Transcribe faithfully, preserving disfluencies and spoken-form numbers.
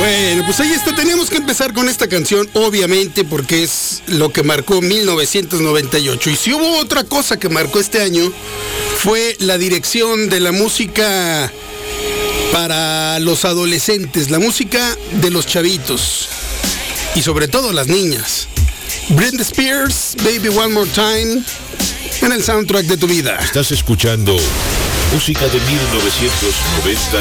Bueno, pues ahí está, tenemos que empezar con esta canción, obviamente, porque es lo que marcó mil novecientos noventa y ocho. Y si hubo otra cosa que marcó este año, fue la dirección de la música para los adolescentes, la música de los chavitos, y sobre todo las niñas. Britney Spears, Baby One More Time, en el soundtrack de tu vida. Estás escuchando música de mil novecientos noventa